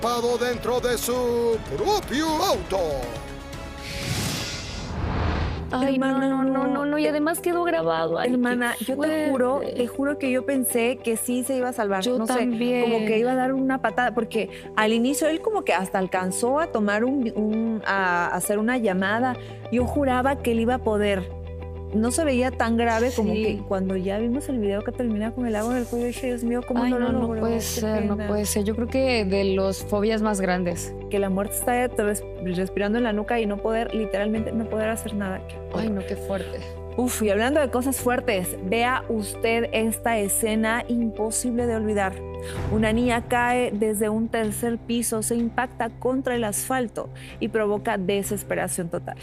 atrapado dentro de su propio auto. Ay, Hermana, no, y además quedó grabado. Ay, hermana, qué yo fuerte. te juro que yo pensé que sí se iba a salvar. Yo no también. sé, como que iba a dar una patada, porque al inicio él como que hasta alcanzó a tomar a hacer una llamada. Yo juraba que él iba a poder. No se veía tan grave como Sí. que cuando ya vimos el video que termina con el agua en el cuello, dije, Dios mío, ¿cómo Ay, no lo no logró? puede Qué ser, no pena. puede ser. Yo creo que de los fobias más grandes. Que la muerte está respirando en la nuca y no poder, literalmente, no poder hacer nada. Ay, no, qué fuerte. Uf, y hablando de cosas fuertes, vea usted esta escena imposible de olvidar. Una niña cae desde un tercer piso, se impacta contra el asfalto y provoca desesperación total.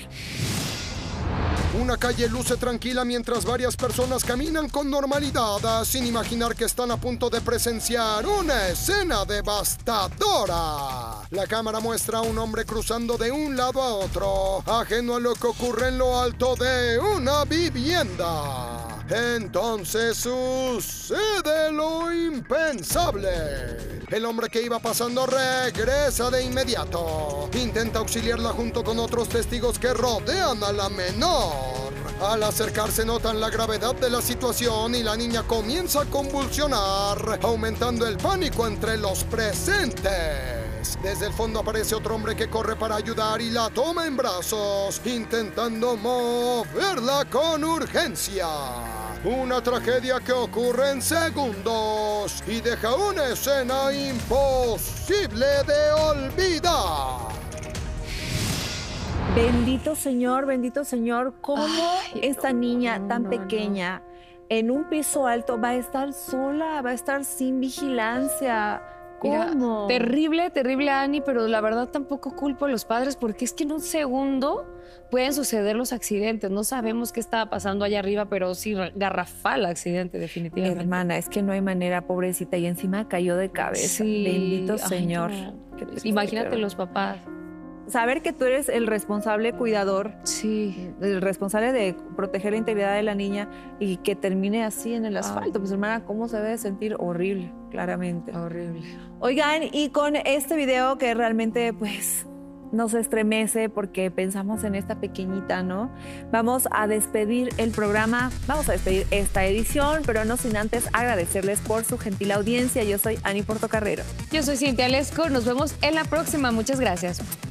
Una calle luce tranquila mientras varias personas caminan con normalidad, sin imaginar que están a punto de presenciar una escena devastadora. La cámara muestra a un hombre cruzando de un lado a otro, ajeno a lo que ocurre en lo alto de una vivienda. Entonces sucede lo impensable. El hombre que iba pasando regresa de inmediato. Intenta auxiliarla junto con otros testigos que rodean a la menor. Al acercarse notan la gravedad de la situación y la niña comienza a convulsionar, aumentando el pánico entre los presentes. Desde el fondo aparece otro hombre que corre para ayudar y la toma en brazos, intentando moverla con urgencia. Una tragedia que ocurre en segundos y deja una escena imposible de olvidar. Bendito Señor, ¿cómo esta niña tan pequeña en un piso alto va a estar sola, va a estar sin vigilancia? ¿Cómo? Mira, terrible, Ani, pero la verdad tampoco culpo a los padres porque es que en un segundo pueden suceder los accidentes. No sabemos qué estaba pasando allá arriba, pero sí, garrafal accidente, definitivamente. Hermana, es que no hay manera, pobrecita, y encima cayó de cabeza. Sí. Bendito Ay, Señor. no. Qué triste, Imagínate pero- los papás. Saber que tú eres el responsable cuidador, Sí. el responsable de proteger la integridad de la niña y que termine así en el asfalto. Pues hermana, ¿cómo se debe sentir? Horrible, claramente. Horrible. Oigan, y con este video que realmente pues nos estremece porque pensamos en esta pequeñita, ¿no? Vamos a despedir el programa, vamos a despedir esta edición, pero no sin antes agradecerles por su gentil audiencia. Yo soy Ani Portocarrero. Yo soy Cintia Lesco, nos vemos en la próxima. Muchas gracias.